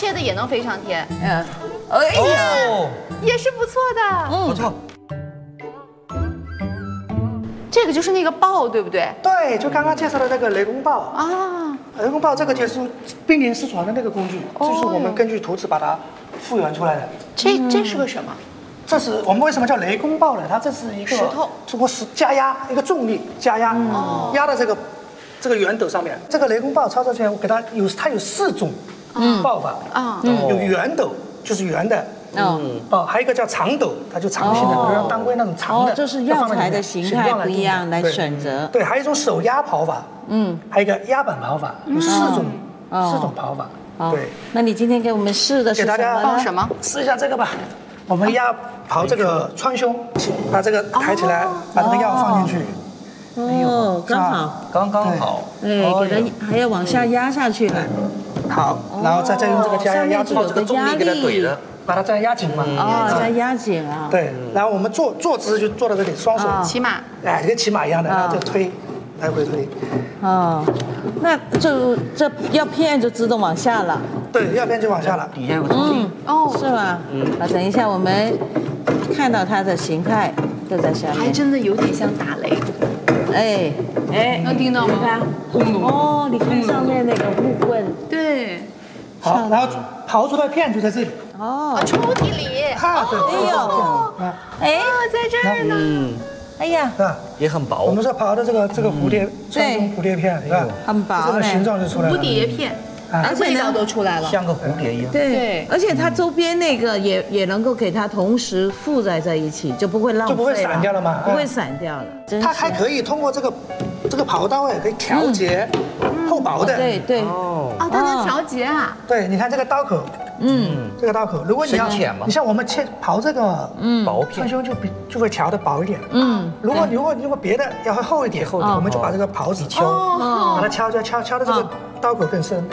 切的也能飞上天。 哎呀， 也是不错的。 不错。 这个就是那个豹，对不对？ 对，就刚刚介绍的那个雷公豹啊， 雷公豹这个就是濒临失传的那个工具，这是我们根据图纸把它复原出来的。 这是个什么？ 这是我们为什么叫雷公豹呢？它这是一个石头， 通过加压一个重力加压，压到这个圆斗上面。这个雷公豹操作起来，我给它有4种抱法啊，有圆斗就是圆的。还有一个叫长斗，它就长形的，比如像当归那种长的， 就是药材的形态不一样来选择。 对，还有一种手压刨法，还有一个压板刨法，有4种刨法。对， 那你今天给我们试的是给大家抱什么？ 试一下这个吧。我们刨这个川芎，把这个抬起来，把这个药放进去。 刚好。哎，给它还要往下压下去。 好，然后再用这个加压压住这个重力给它怼的。 把它再压紧嘛， 再压紧啊。 对，然后我们坐姿就坐到这里，双手骑马， 哎，跟骑马一样的，然后就推，来回推。 那这药片就自动往下了。 对，药片就往下了。 底下有个重力。 是吗？等一下我们看到它的形态就在下面。 还真的有点像打雷。 哎， 能听到吗？ 你看上面那个木棍。 对。 好，然后刨出来片就在这里。 抽屉里。 对， 在这儿呢。 哎呀， 也很薄。 我们是刨的这个蝴蝶，川芎蝴蝶片，你看， 很薄， 这个形状就出来了。 蝴蝶片，而且味道都出来了， 像个蝴蝶一样。 对，而且它周边那个也能够给它同时附在在一起，就不会浪费， 就不会散掉了嘛， 不会散掉了。 它还可以通过这个刨刀可以调节厚薄的。 对。 它能调节啊。 对，你看这个刀口。这个刀口，如果你像我们刨这个薄片，川芎就会调的薄一点。如果别的要会厚一点，我们就把这个刨子敲，把它敲的这个刀口更深。